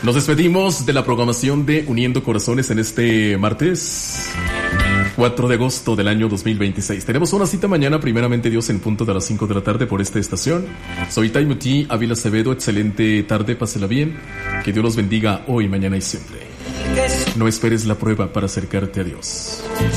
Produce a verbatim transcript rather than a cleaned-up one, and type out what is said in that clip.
Nos despedimos de la programación de Uniendo Corazones en este martes cuatro de agosto del año dos mil veintiséis. Tenemos una cita mañana, primeramente Dios, en punto de las cinco de la tarde por esta estación. Soy Taimuti Ávila Acevedo. Excelente tarde, pásela bien. Que Dios los bendiga hoy, mañana y siempre. No esperes la prueba para acercarte a Dios.